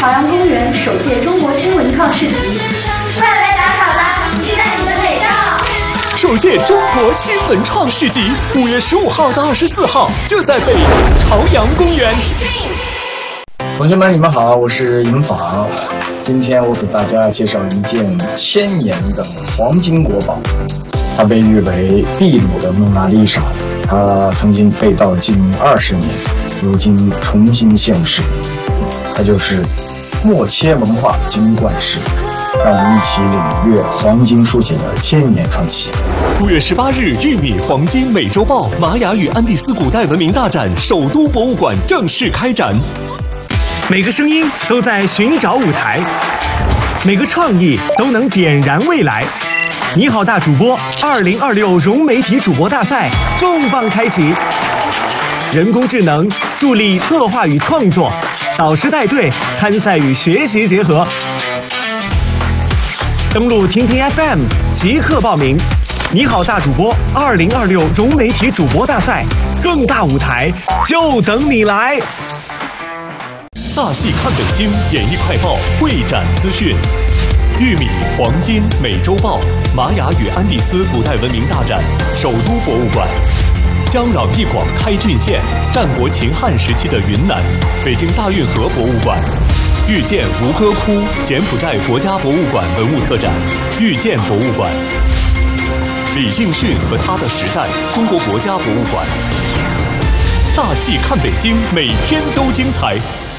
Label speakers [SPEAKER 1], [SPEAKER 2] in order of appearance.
[SPEAKER 1] 阳公园首届中国新文创市集，快来打卡吧，期待你的美照。
[SPEAKER 2] 首届中国新文创市集5月15号到24号就在北京朝阳公园。
[SPEAKER 3] 同学们，你们好，我是尹昉。今天我给大家介绍一件1000年的黄金国宝，它被誉为秘鲁的蒙娜丽莎，它曾经被盗近20年，如今重新现世。它就是默切文化金冠石，让我们一起领略黄金书写的千年传奇。
[SPEAKER 2] 5月18日，玉米黄金美洲豹玛雅与安第斯古代文明大展首都博物馆正式开展。
[SPEAKER 4] 每个声音都在寻找舞台，每个创意都能点燃未来。你好，大主播2026融媒体主播大赛重磅开启，人工智能助力策划与创作，导师带队，参赛与学习结合。登录听听 FM 即刻报名。你好，大主播2026融媒体主播大赛，更大舞台就等你来。
[SPEAKER 2] 大戏看北京演艺快报会展资讯：玉米黄金美洲豹玛雅与安第斯古代文明大展首都博物馆，江壤一广开郡县战国秦汉时期的云南北京大运河博物馆，遇见吴哥窟柬埔寨国家博物馆文物特展遇见博物馆，李敬训和他的时代中国国家博物馆。大戏看北京，每天都精彩。